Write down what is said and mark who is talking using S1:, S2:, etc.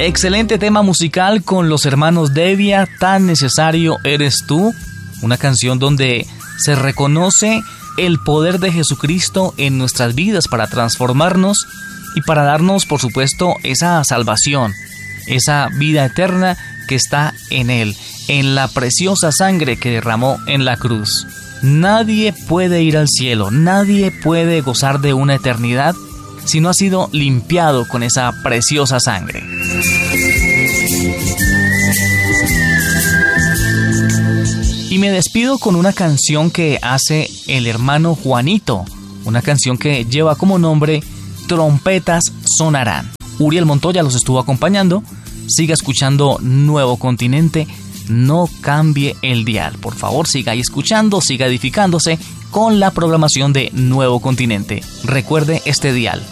S1: Excelente tema musical con los hermanos Devia, Tan necesario eres tú, una canción donde se reconoce el poder de Jesucristo en nuestras vidas para transformarnos y para darnos, por supuesto, esa salvación, esa vida eterna que está en Él, en la preciosa sangre que derramó en la cruz. Nadie puede ir al cielo, nadie puede gozar de una eternidad si no ha sido limpiado con esa preciosa sangre. Y me despido con una canción que hace el hermano Juanito, una canción que lleva como nombre Trompetas Sonarán. Uriel Montoya los estuvo acompañando. Siga escuchando Nuevo Continente, no cambie el dial. Por favor, siga ahí escuchando, siga edificándose con la programación de Nuevo Continente. Recuerde este dial,